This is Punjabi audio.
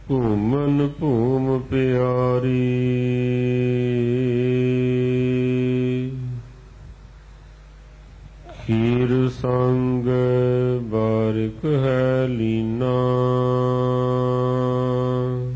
ਭੂਮਨ ਭੂਮ ਪਿਆਰੀ। ਖੀਰ ਸੰਗ ਬਾਰਿਕ ਹੈ ਲੀਨਾ।